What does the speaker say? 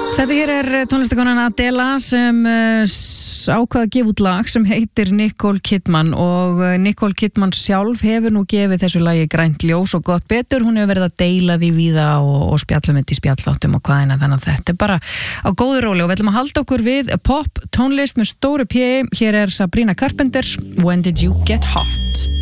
Þetta hér tónlistakonan Adela sem ákvað að gefa út lag sem heitir Nicole Kidman og Nicole Kidman sjálf hefur nú gefið þessu lagi grænt ljós og gott betur, hún hefur verið að deila því víða og spjallum þetta í spjalláttum og hvaðina, þannig að þetta bara á góðu róli og við ætlum að halda okkur við pop tónlist með stóru P. Hér Sabrina Carpenter, When Did You Get Hot?